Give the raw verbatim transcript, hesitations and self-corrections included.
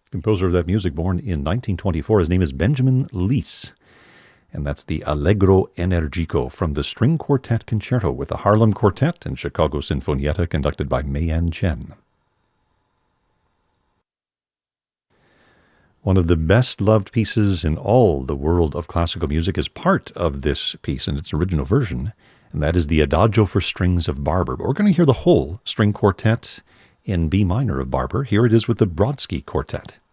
Composer of that music, born in nineteen twenty-four. His name is Benjamin Leese. And that's the Allegro Energico from the String Quartet Concerto with the Harlem Quartet and Chicago Sinfonietta, conducted by Mei-An Chen. One of the best-loved pieces in all the world of classical music is part of this piece in its original version, and that is the Adagio for Strings of Barber. But we're going to hear the whole string quartet in B minor of Barber. Here it is with the Brodsky Quartet.